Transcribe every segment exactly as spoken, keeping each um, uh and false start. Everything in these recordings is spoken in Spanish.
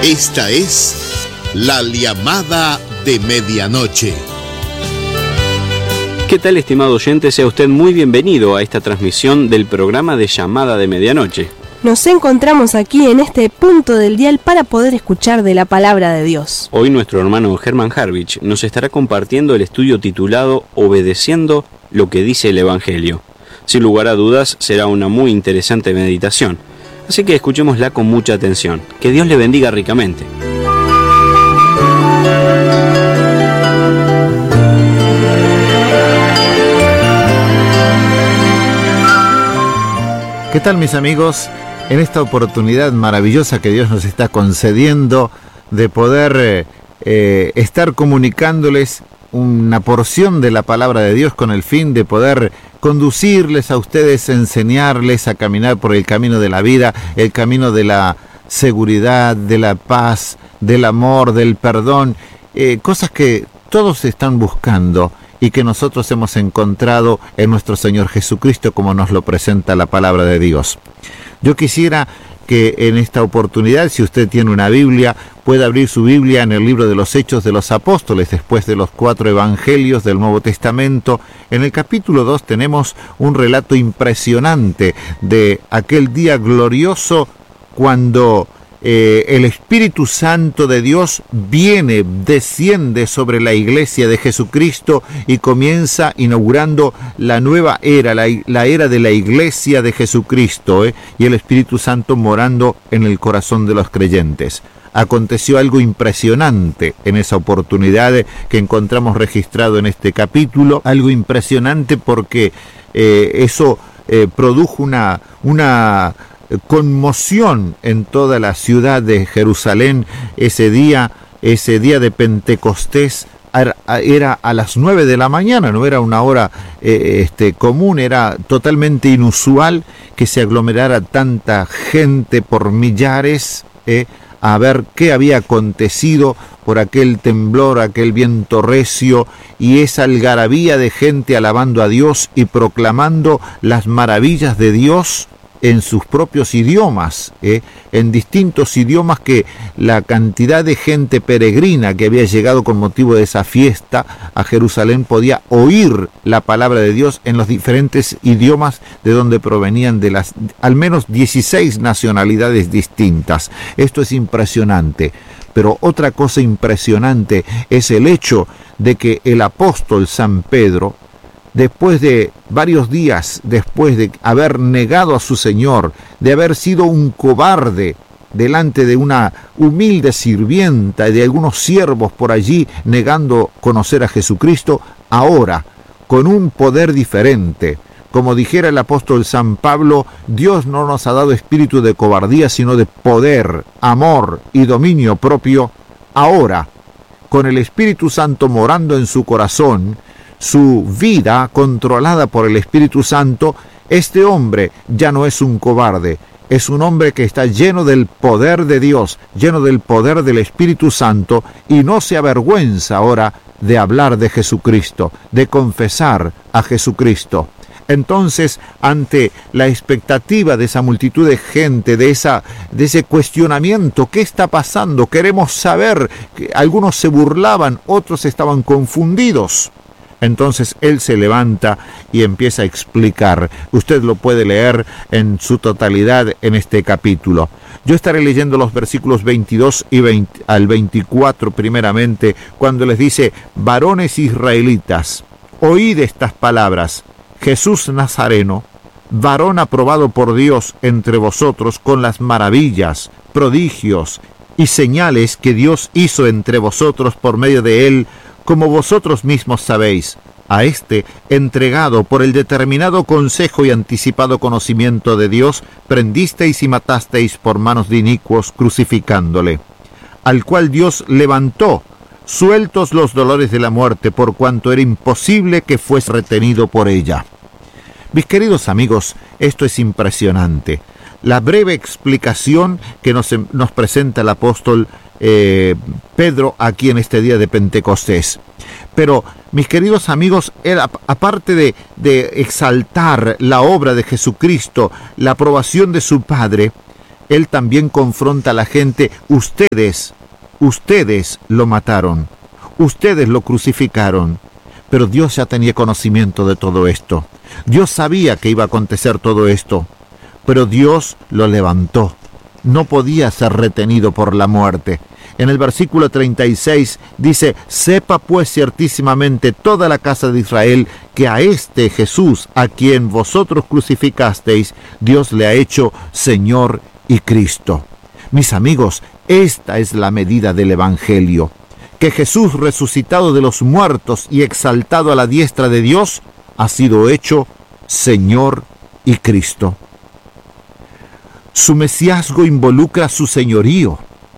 Esta es la llamada de medianoche. ¿Qué tal, estimado oyente? Sea usted muy bienvenido a esta transmisión del programa de Llamada de Medianoche. Nos encontramos aquí en este punto del dial para poder escuchar de la palabra de Dios. Hoy nuestro hermano Germán Harvich nos estará compartiendo el estudio titulado Obedeciendo lo que dice el Evangelio. Sin lugar a dudas, será una muy interesante meditación. Así que escuchémosla con mucha atención. Que Dios le bendiga ricamente. ¿Qué tal, mis amigos? En esta oportunidad maravillosa que Dios nos está concediendo de poder eh, eh, estar comunicándoles una porción de la palabra de Dios con el fin de poder conducirles a ustedes, enseñarles a caminar por el camino de la vida, el camino de la seguridad, de la paz, del amor, del perdón, eh, cosas que todos están buscando y que nosotros hemos encontrado en nuestro Señor Jesucristo, como nos lo presenta la palabra de Dios. Yo quisiera que en esta oportunidad, si usted tiene una Biblia, pueda abrir su Biblia en el libro de los Hechos de los Apóstoles, después de los cuatro evangelios del Nuevo Testamento. En el capítulo dos tenemos un relato impresionante de aquel día glorioso cuando eh, el Espíritu Santo de Dios viene, desciende sobre la iglesia de Jesucristo y comienza inaugurando la nueva era, la, la era de la iglesia de Jesucristo, eh, y el Espíritu Santo morando en el corazón de los creyentes. Aconteció algo impresionante en esa oportunidad que encontramos registrado en este capítulo, algo impresionante porque eh, eso eh, produjo una, una conmoción en toda la ciudad de Jerusalén. Ese día, ese día de Pentecostés era a las nueve de la mañana, no era una hora eh, este, común, era totalmente inusual que se aglomerara tanta gente por millares, eh, a ver qué había acontecido por aquel temblor, aquel viento recio y esa algarabía de gente alabando a Dios y proclamando las maravillas de Dios en sus propios idiomas, eh, en distintos idiomas que la cantidad de gente peregrina que había llegado con motivo de esa fiesta a Jerusalén podía oír la palabra de Dios en los diferentes idiomas de donde provenían de las al menos dieciséis nacionalidades distintas. Esto es impresionante. Pero otra cosa impresionante es el hecho de que el apóstol San Pedro, después de varios días, después de haber negado a su Señor, de haber sido un cobarde delante de una humilde sirvienta y de algunos siervos por allí negando conocer a Jesucristo, ahora, con un poder diferente, como dijera el apóstol San Pablo, Dios no nos ha dado espíritu de cobardía, sino de poder, amor y dominio propio. Ahora, con el Espíritu Santo morando en su corazón, su vida controlada por el Espíritu Santo, este hombre ya no es un cobarde, es un hombre que está lleno del poder de Dios, lleno del poder del Espíritu Santo, y no se avergüenza ahora de hablar de Jesucristo, de confesar a Jesucristo. Entonces, ante la expectativa de esa multitud de gente, de, esa, de ese cuestionamiento, ¿qué está pasando? Queremos saber. Algunos se burlaban, otros estaban confundidos. Entonces él se levanta y empieza a explicar. Usted lo puede leer en su totalidad en este capítulo. Yo estaré leyendo los versículos veintidós y veinte, al veinticuatro primeramente, cuando les dice: varones israelitas, oíd estas palabras. Jesús Nazareno, varón aprobado por Dios entre vosotros con las maravillas, prodigios y señales que Dios hizo entre vosotros por medio de él, como vosotros mismos sabéis, a este, entregado por el determinado consejo y anticipado conocimiento de Dios, prendisteis y matasteis por manos de inicuos, crucificándole, al cual Dios levantó, sueltos los dolores de la muerte, por cuanto era imposible que fuese retenido por ella. Mis queridos amigos, esto es impresionante. La breve explicación que nos, nos presenta el apóstol eh, Pedro aquí en este día de Pentecostés. Pero, mis queridos amigos, él, aparte de, de exaltar la obra de Jesucristo, la aprobación de su Padre, Él también confronta a la gente: ustedes, ustedes lo mataron, ustedes lo crucificaron. Pero Dios ya tenía conocimiento de todo esto. Dios sabía que iba a acontecer todo esto, pero Dios lo levantó. No podía ser retenido por la muerte. En el versículo treinta y seis dice: sepa pues ciertísimamente toda la casa de Israel que a este Jesús, a quien vosotros crucificasteis, Dios le ha hecho Señor y Cristo. Mis amigos, esta es la medida del Evangelio, que Jesús, resucitado de los muertos y exaltado a la diestra de Dios, ha sido hecho Señor y Cristo. Su mesiazgo involucra su señorío.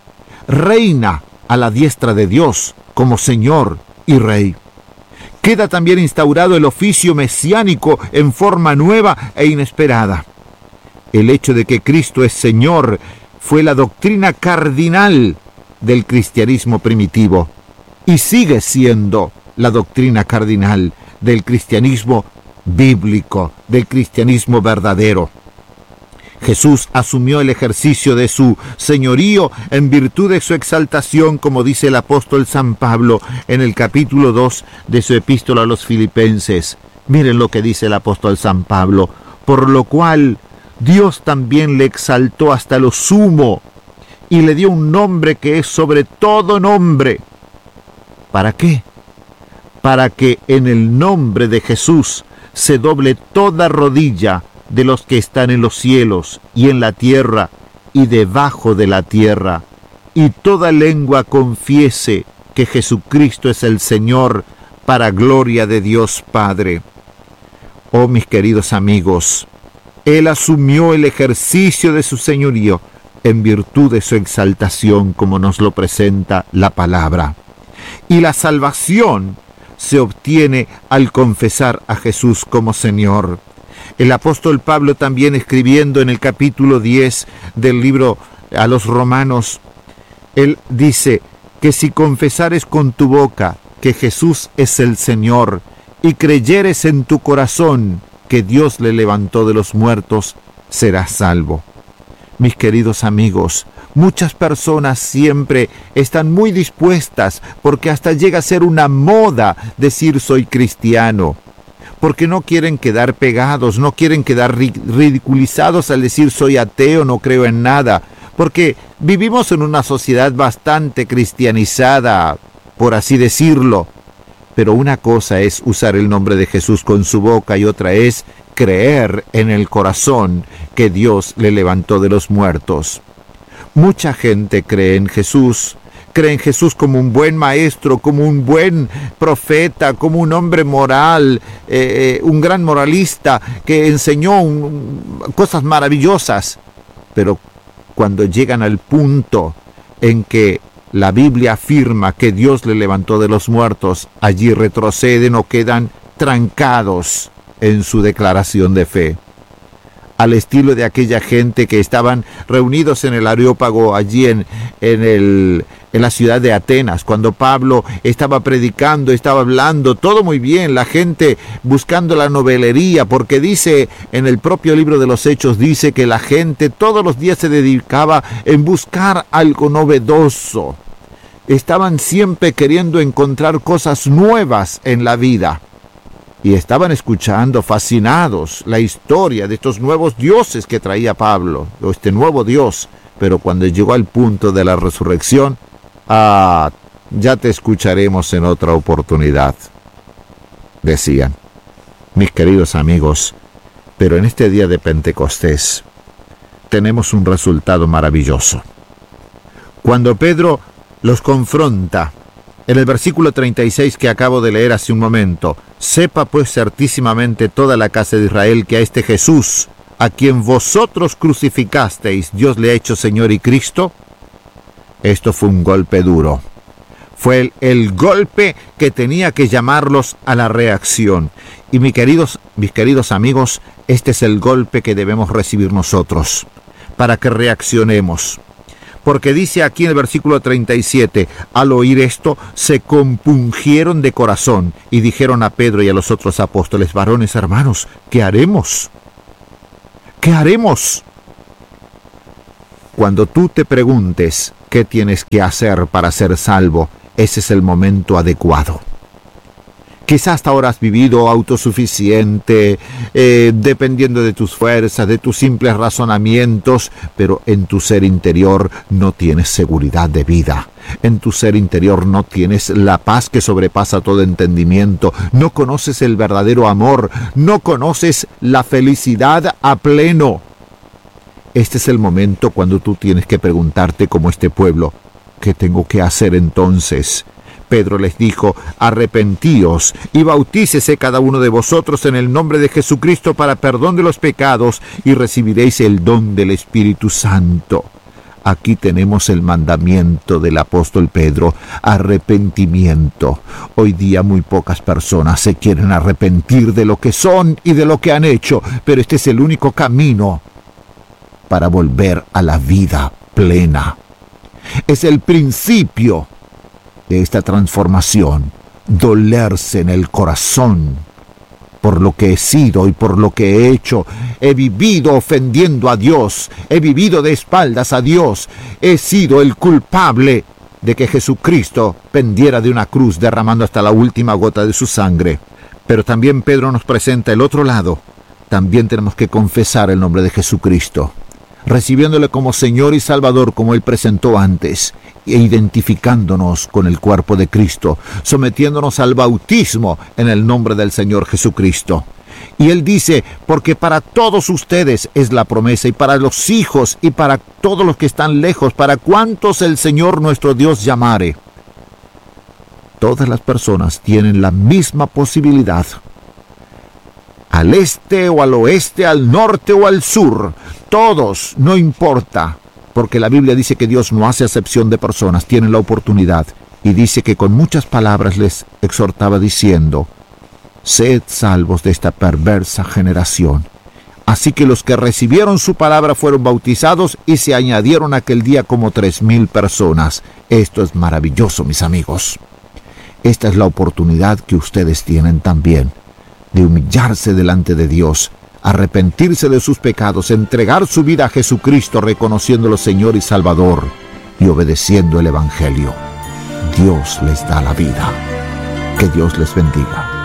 Reina a la diestra de Dios como Señor y Rey. Queda también instaurado el oficio mesiánico en forma nueva e inesperada. El hecho de que Cristo es Señor fue la doctrina cardinal del cristianismo primitivo y sigue siendo la doctrina cardinal del cristianismo bíblico, del cristianismo verdadero. Jesús asumió el ejercicio de su señorío en virtud de su exaltación, como dice el apóstol San Pablo en el capítulo dos de su epístola a los Filipenses. Miren lo que dice el apóstol San Pablo: por lo cual Dios también le exaltó hasta lo sumo y le dio un nombre que es sobre todo nombre. ¿Para qué? Para que en el nombre de Jesús se doble toda rodilla de los que están en los cielos y en la tierra y debajo de la tierra, y toda lengua confiese que Jesucristo es el Señor, para gloria de Dios Padre. Oh, mis queridos amigos, Él asumió el ejercicio de su señorío en virtud de su exaltación, como nos lo presenta la palabra. Y la salvación se obtiene al confesar a Jesús como Señor. El apóstol Pablo, también escribiendo en el capítulo diez del libro a los Romanos, él dice que si confesares con tu boca que Jesús es el Señor y creyeres en tu corazón que Dios le levantó de los muertos, serás salvo. Mis queridos amigos, muchas personas siempre están muy dispuestas, porque hasta llega a ser una moda decir soy cristiano, porque no quieren quedar pegados, no quieren quedar ridiculizados al decir soy ateo, no creo en nada, porque vivimos en una sociedad bastante cristianizada, por así decirlo. Pero una cosa es usar el nombre de Jesús con su boca y otra es creer en el corazón que Dios le levantó de los muertos. Mucha gente cree en Jesús, cree en Jesús como un buen maestro, como un buen profeta, como un hombre moral, eh, un gran moralista que enseñó un, cosas maravillosas. Pero cuando llegan al punto en que la Biblia afirma que Dios le levantó de los muertos, allí retroceden o quedan trancados en su declaración de fe. Al estilo de aquella gente que estaban reunidos en el Areópago, allí en, en, el, en la ciudad de Atenas, cuando Pablo estaba predicando, estaba hablando, todo muy bien, la gente buscando la novelería, porque dice en el propio libro de los Hechos, dice que la gente todos los días se dedicaba en buscar algo novedoso. Estaban siempre queriendo encontrar cosas nuevas en la vida. Y estaban escuchando, fascinados, la historia de estos nuevos dioses que traía Pablo, o este nuevo Dios. Pero cuando llegó al punto de la resurrección, ah, ya te escucharemos en otra oportunidad, decían. Mis queridos amigos, pero en este día de Pentecostés tenemos un resultado maravilloso. Cuando Pedro los confronta, en el versículo treinta y seis que acabo de leer hace un momento, sepa pues certísimamente toda la casa de Israel que a este Jesús, a quien vosotros crucificasteis, Dios le ha hecho Señor y Cristo. Esto fue un golpe duro. Fue el, el golpe que tenía que llamarlos a la reacción. Y mis queridos, mis queridos amigos, este es el golpe que debemos recibir nosotros, para que reaccionemos. Porque dice aquí en el versículo treinta y siete, al oír esto, se compungieron de corazón y dijeron a Pedro y a los otros apóstoles, varones hermanos, ¿qué haremos? ¿Qué haremos? Cuando tú te preguntes qué tienes que hacer para ser salvo, ese es el momento adecuado. Quizás hasta ahora has vivido autosuficiente, eh, dependiendo de tus fuerzas, de tus simples razonamientos, pero en tu ser interior no tienes seguridad de vida. En tu ser interior no tienes la paz que sobrepasa todo entendimiento. No conoces el verdadero amor. No conoces la felicidad a pleno. Este es el momento cuando tú tienes que preguntarte, como este pueblo, ¿qué tengo que hacer entonces? Pedro les dijo, arrepentíos y bautícese cada uno de vosotros en el nombre de Jesucristo para perdón de los pecados y recibiréis el don del Espíritu Santo. Aquí tenemos el mandamiento del apóstol Pedro, arrepentimiento. Hoy día muy pocas personas se quieren arrepentir de lo que son y de lo que han hecho, pero este es el único camino para volver a la vida plena. Es el principio de esta transformación, dolerse en el corazón por lo que he sido y por lo que he hecho. He vivido ofendiendo a Dios, he vivido de espaldas a Dios, he sido el culpable de que Jesucristo pendiera de una cruz derramando hasta la última gota de su sangre. Pero también Pedro nos presenta el otro lado. También tenemos que confesar el nombre de Jesucristo, recibiéndole como Señor y Salvador como Él presentó antes, e identificándonos con el cuerpo de Cristo, sometiéndonos al bautismo en el nombre del Señor Jesucristo. Y Él dice, porque para todos ustedes es la promesa, y para los hijos, y para todos los que están lejos, para cuantos el Señor nuestro Dios llamare. Todas las personas tienen la misma posibilidad. Al este o al oeste, al norte o al sur, todos, no importa, porque la Biblia dice que Dios no hace acepción de personas, tienen la oportunidad, y dice que con muchas palabras les exhortaba diciendo, sed salvos de esta perversa generación. Así que los que recibieron su palabra fueron bautizados y se añadieron aquel día como tres mil personas. Esto es maravilloso, mis amigos. Esta es la oportunidad que ustedes tienen también, de humillarse delante de Dios, arrepentirse de sus pecados, entregar su vida a Jesucristo reconociéndolo Señor y Salvador y obedeciendo el Evangelio. Dios les da la vida. Que Dios les bendiga.